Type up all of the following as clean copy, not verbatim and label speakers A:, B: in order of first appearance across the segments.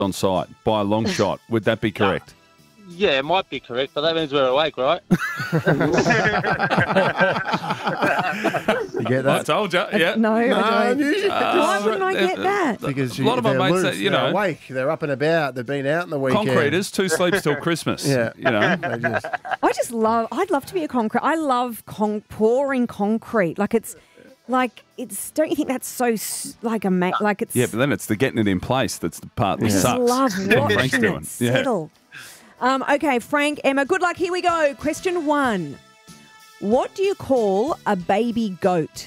A: on site by a long shot. Would that be correct?
B: Yeah, it might be correct, but that means we're awake, right?
C: You get
A: I
C: that?
A: told you. Yeah.
D: No, I don't. Why
C: Because
D: wouldn't I get that?
A: A lot of my
C: they're
A: mates
C: loose,
A: say,
C: they're awake, they're up and about, they've been out in the weekend.
A: Concreters, 2 sleeps till Christmas.
C: Yeah.
A: You know.
D: I'd love to be a concrete. I love pouring concrete. Don't you think that's so it's
A: Yeah, but then it's the getting it in place that's the part that
D: I just
A: sucks.
D: love
A: Frank's
D: watching
A: doing.
D: it settle. Okay, Frank, Emma, good luck. Here we go. Question 1. What do you call a baby goat?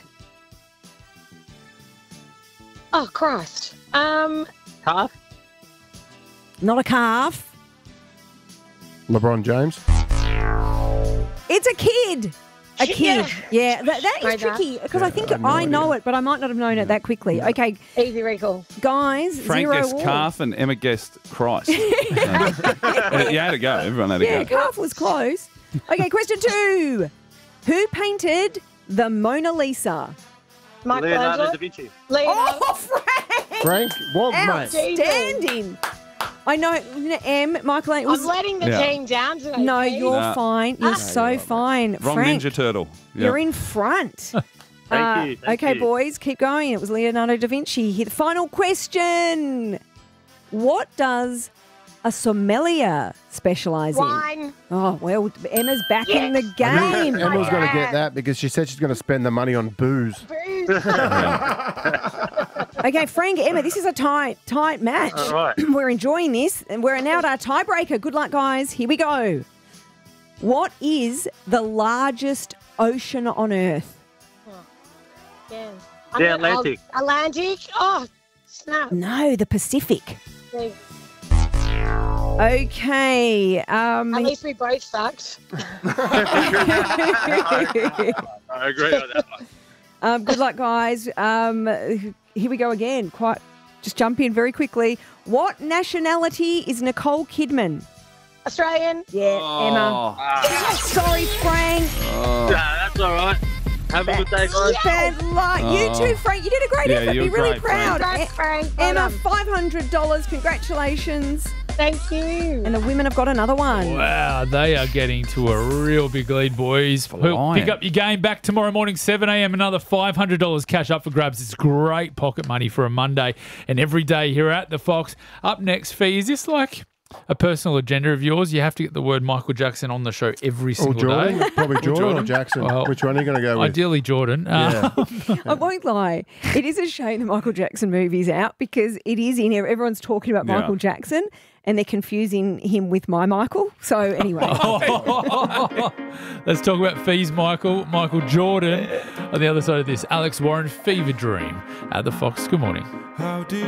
E: Oh, Christ.
B: Calf?
D: Not a calf.
C: LeBron James.
D: It's a kid. A kid. Yeah, that is
E: Right,
D: tricky because
C: Yeah,
D: I think
C: I have no
D: I know
C: idea.
D: it, but I might not have known it that quickly. Okay,
E: Easy recall.
D: guys,
A: Frank
D: 0
A: guessed
D: all.
A: calf and Emma guessed Christ. You had to go. Everyone had to
D: Yeah,
A: go.
D: calf was close. Okay, question 2. Who painted the Mona Lisa?
B: Leonardo da
E: Michelangelo.
B: Vinci.
E: Leonardo.
D: Oh, Frank!
C: Frank, what, mate?
D: Outstanding. I know, Michael. It was,
E: I'm letting the
A: Yeah.
E: team down today.
D: no,
E: Steve.
D: you're
A: No.
D: fine. You're so fine.
A: Wrong
D: Frank,
A: Ninja Turtle. Yeah.
D: you're in front.
B: Thank you. Thank
D: okay,
B: you.
D: boys, keep going. It was Leonardo da Vinci. Here, the final question. What does a sommelier specialise in?
E: Wine.
D: Oh, well, Emma's back in the
C: I knew
D: game.
C: Emma's going to get that because she said she's going to spend the money on booze.
E: Booze.
D: Okay, Frank, Emma, this is a tight match.
B: All right.
D: We're enjoying this, and we're now at our tiebreaker. Good luck, guys. Here we go. What is the largest ocean on Earth?
E: Yeah.
B: The Atlantic.
E: Atlantic. Oh, snap.
D: No, the Pacific.
E: Yeah.
D: Okay.
E: At least we both sucked.
B: I agree on that one.
D: Good luck, guys. Here we go again. Just jump in very quickly. What nationality is Nicole Kidman?
E: Australian.
D: Yeah, Emma.
B: Ah,
D: Sorry, Frank.
B: that's all right. Have a good day, guys.
D: Bad luck. You too, Frank. You did a great
A: Yeah,
D: effort.
A: you
D: Be
A: were
D: really
A: great,
D: proud.
E: Congrats, Frank. Well
D: Emma,
E: done.
D: $500. Congratulations.
E: Thank you.
D: And the women have got another one.
F: Wow, they are getting to a real big lead, boys.
A: Flying.
F: Pick up your game back tomorrow morning, 7 a.m. Another $500 cash up for grabs. It's great pocket money for a Monday and every day here at the Fox. Up next, Fee, is this like a personal agenda of yours? You have to get the word Michael Jackson on the show every
C: Or
F: single
C: Jordan.
F: day.
C: Probably Jordan or
F: Jordan.
C: Jackson.
F: Well,
C: Which one are you going to go with?
F: Ideally, Jordan.
C: Yeah.
D: I won't lie. It is a shame the Michael Jackson movie's out because it is in here. Everyone's talking about
A: Yeah.
D: Michael Jackson and they're confusing him with my Michael. So anyway.
F: Let's talk about Fee's Michael Jordan. On the other side of this, Alex Warren, Fever Dream at the Fox. Good morning.